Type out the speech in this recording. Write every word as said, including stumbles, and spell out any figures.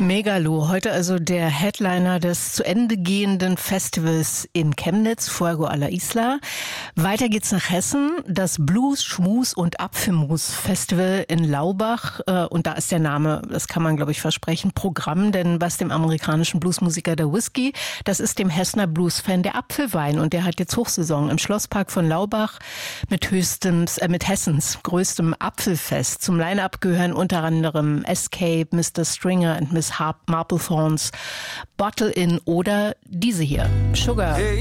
Megalo, heute also der Headliner des zu Ende gehenden Festivals in Chemnitz, Fuego a la Isla. Weiter geht's nach Hessen, das Blues, Schmus und Apfelmus Festival in Laubach. Und da ist der Name, das kann man glaube ich versprechen, Programm, denn was dem amerikanischen Bluesmusiker der Whisky, das ist dem Hessener Bluesfan der Apfelwein. Und der hat jetzt Hochsaison im Schlosspark von Laubach mit höchstens, äh, mit Hessens größtem Apfelfest. Zum Line-Up gehören unter anderem Escape, Mister Stringer und Miss Harp, Marplethorns, Bottle In oder diese hier, Sugar.